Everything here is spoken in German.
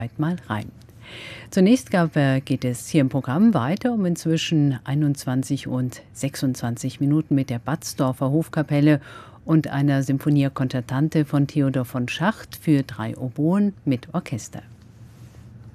mal rein. Zunächst geht es hier im Programm weiter um inzwischen 21 und 26 Minuten mit der Batzdorfer Hofkapelle und einer Sinfonia Concertante von Theodor von Schacht für 3 Oboen mit Orchester.